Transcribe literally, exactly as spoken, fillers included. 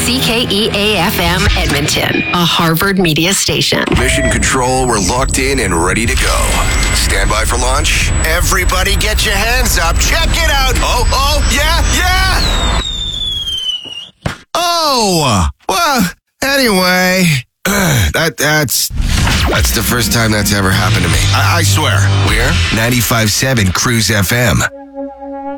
C K E A F M Edmonton, a Harvard media station. Mission Control, we're locked in and ready to go. Stand by for launch. Everybody get your hands up. Check it out. Oh, oh, yeah, yeah. Oh, well, anyway, that that's that's the first time that's ever happened to me. I, I swear. We're ninety-five point seven Cruise F M.